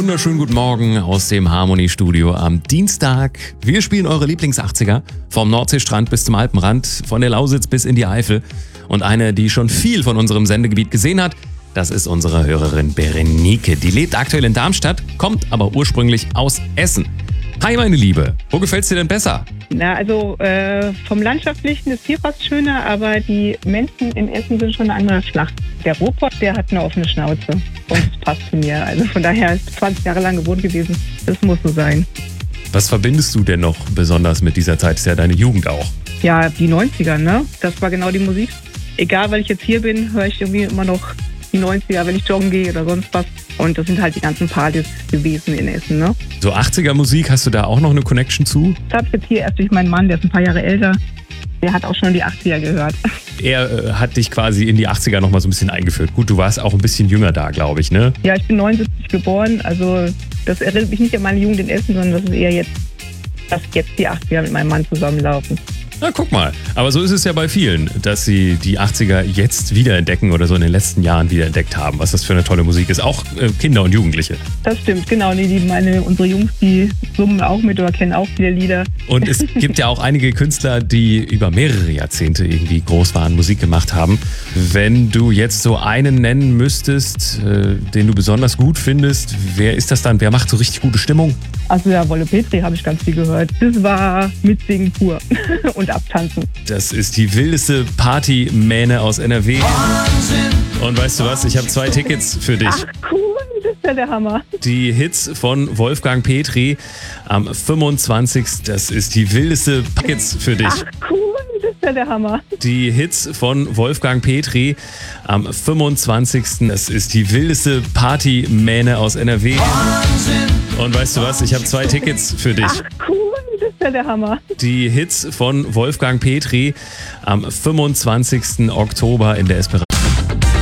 wunderschönen guten Morgen aus dem Harmony-Studio am Dienstag. Wir spielen eure Lieblings-80er vom Nordseestrand bis zum Alpenrand, von der Lausitz bis in die Eifel. Und eine, die schon viel von unserem Sendegebiet gesehen hat, das ist unsere Hörerin Berenike. Die lebt aktuell in Darmstadt, kommt aber ursprünglich aus Essen. Hi meine Liebe, wo gefällt's dir denn besser? Na, also vom Landschaftlichen ist hier fast schöner, aber die Menschen in Essen sind schon eine andere Schlacht. Der Ruhrpott, der hat eine offene Schnauze und es passt zu mir. Also von daher ist 20 Jahre lang gewohnt gewesen. Das muss so sein. Was verbindest du denn noch besonders mit dieser Zeit? Das ist ja deine Jugend auch. Ja, die 90er, ne? Das war genau die Musik. Egal, weil ich jetzt hier bin, höre ich irgendwie immer noch die 90er, wenn ich joggen gehe oder sonst was. Und das sind halt die ganzen Partys gewesen in Essen, ne? So 80er Musik, hast du da auch noch eine Connection zu? Das habe ich jetzt hier erst durch meinen Mann, der ist ein paar Jahre älter. Der hat auch schon die 80er gehört. Er hat dich quasi in die 80er noch mal so ein bisschen eingeführt. Gut, du warst auch ein bisschen jünger da, glaube ich, ne? Ja, ich bin 79 geboren, also das erinnert mich nicht an meine Jugend in Essen, sondern das ist eher jetzt, dass jetzt die 80er mit meinem Mann zusammenlaufen. Na, guck mal. Aber so ist es ja bei vielen, dass sie die 80er jetzt wiederentdecken oder so in den letzten Jahren wiederentdeckt haben, was das für eine tolle Musik ist. Auch Kinder und Jugendliche. Das stimmt, genau. Unsere Jungs, die summen auch mit oder kennen auch viele Lieder. Und es gibt ja auch einige Künstler, die über mehrere Jahrzehnte irgendwie groß waren, Musik gemacht haben. Wenn du jetzt so einen nennen müsstest, den du besonders gut findest, wer ist das dann? Wer macht so richtig gute Stimmung? Also ja, Wolle Petri habe ich ganz viel gehört. Das war Mitsingen pur und Abtanzen. Das ist die wildeste Partymähne aus NRW. Und weißt du was, ich habe 2 Tickets für dich. Ach cool, das ist ja der Hammer. Die Hits von Wolfgang Petri am 25. Das ist die wildeste Tickets für dich. Ach cool, das ist ja der Hammer. Die Hits von Wolfgang Petri am 25. Das ist die wildeste Partymähne aus NRW. Und weißt du was, ich habe 2 Tickets für dich. Ach cool, das ist ja der Hammer. Die Hits von Wolfgang Petri am 25. Oktober in der Esperanto.